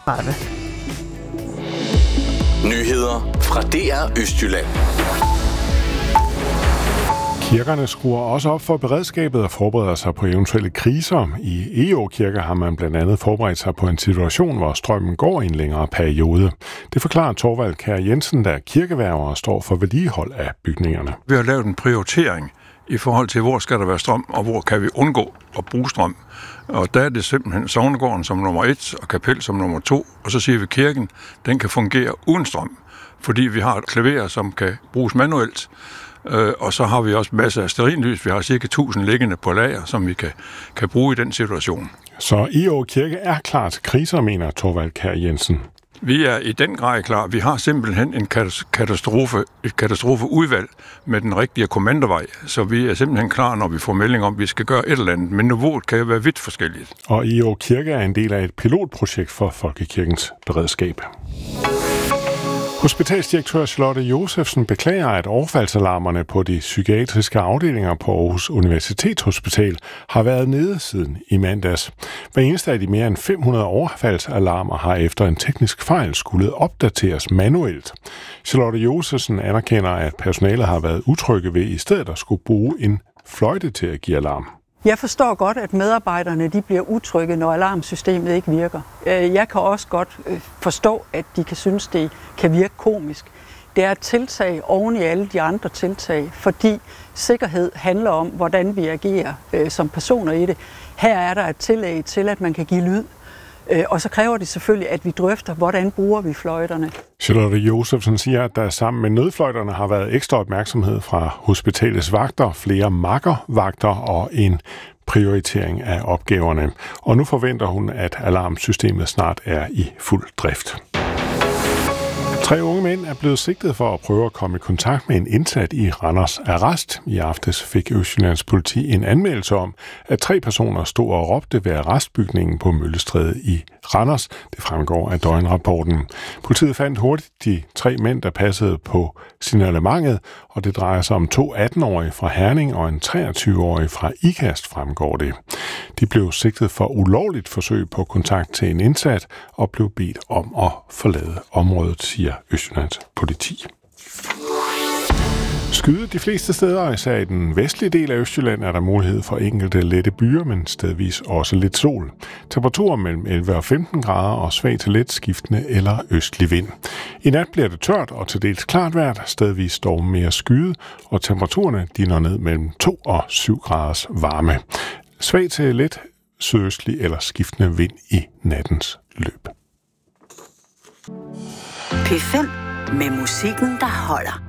Nyheder fra DR Østjylland. Kirkerne skruer også op for beredskabet og forbereder sig på eventuelle kriser. I Egå Kirke har man blandt andet forberedt sig på en situation, hvor strømmen går i en længere periode. Det forklarer Thorvald Kjær Jensen, der er kirkeværger og står for vedligehold af bygningerne. Vi har lavet en prioritering i forhold til, hvor skal der være strøm, og hvor kan vi undgå at bruge strøm. Og der er det simpelthen sognegården som nummer 1 og kapel som nummer 2, og så siger vi, at kirken den kan fungere uden strøm, fordi vi har et klaver, som kan bruges manuelt. Og så har vi også masser af stearinlys. Vi har cirka 1000 liggende på lager, som vi kan bruge i den situation. Så Egå Kirke er klar til kriser, mener Thorvald Kjær Jensen. Vi er i den grad klar. Vi har simpelthen et katastrofeudvalg med den rigtige kommandovej, så vi er simpelthen klar, når vi får melding om, at vi skal gøre et eller andet. Men niveauet kan jo være vidt forskelligt. Og Egå Kirke er en del af et pilotprojekt for Folkekirkens beredskab. Hospitalsdirektør Charlotte Josefsen beklager, at overfaldsalarmerne på de psykiatriske afdelinger på Aarhus Universitetshospital har været nede siden i mandags. Hver eneste af de mere end 500 overfaldsalarmer har efter en teknisk fejl skulle opdateres manuelt. Charlotte Josefsen anerkender, at personalet har været utrygge ved i stedet at skulle bruge en fløjte til at give alarm. Jeg forstår godt, at medarbejderne de bliver utrygge, når alarmsystemet ikke virker. Jeg kan også godt forstå, at de kan synes, det kan virke komisk. Det er et tiltag oven i alle de andre tiltag, fordi sikkerhed handler om, hvordan vi agerer som personer i det. Her er der et tillæg til, at man kan give lyd. Og så kræver det selvfølgelig, at vi drøfter, hvordan bruger vi fløjterne. Charlotte Josefsen siger, at der sammen med nødfløjterne har været ekstra opmærksomhed fra hospitalets vagter, flere makkervagter og en prioritering af opgaverne. Og nu forventer hun, at alarmsystemet snart er i fuld drift. 3 unge mænd er blevet sigtet for at prøve at komme i kontakt med en indsat i Randers arrest. I aftes fik Østjyllands politi en anmeldelse om, at 3 personer stod og råbte ved arrestbygningen på Møllestræde i Randers. Det fremgår af døgnrapporten. Politiet fandt hurtigt de 3 mænd, der passede på signalementet, og det drejer sig om 2 18-årige fra Herning og en 23-årig fra Ikast, fremgår det. De blev sigtet for ulovligt forsøg på kontakt til en indsat og blev bedt om at forlade området, siger Østjyllands politi. Skyde de fleste steder, især i den vestlige del af Østjylland, er der mulighed for enkelte lette byer, men stedvis også lidt sol. Temperaturer mellem 11 og 15 grader og svag til let skiftende eller østlig vind. I nat bliver det tørt og til dels klart vejr, stedvis dog mere skyde, og temperaturerne de når ned mellem 2 og 7 graders varme. Svag til let sydøstlig eller skiftende vind i nattens løb. P5 med musikken, der holder.